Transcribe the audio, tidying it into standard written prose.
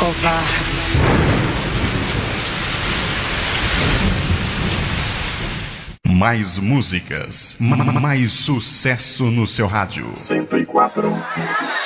covarde. Mais músicas, mais sucesso no seu rádio. 104.